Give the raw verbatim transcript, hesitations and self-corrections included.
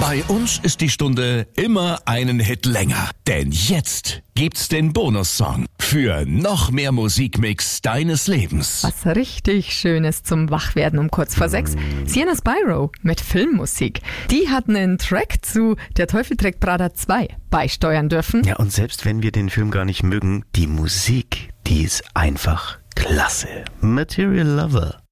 Bei uns ist die Stunde immer einen Hit länger. Denn jetzt gibt's den Bonussong für noch mehr Musikmix deines Lebens. Was richtig Schönes zum Wachwerden um kurz vor sechs. Sienna Spyro mit Filmmusik. Die hat einen Track zu Der Teufel trägt Prada zwei beisteuern dürfen. Ja, und selbst wenn wir den Film gar nicht mögen, die Musik, die ist einfach klasse. Material Lover.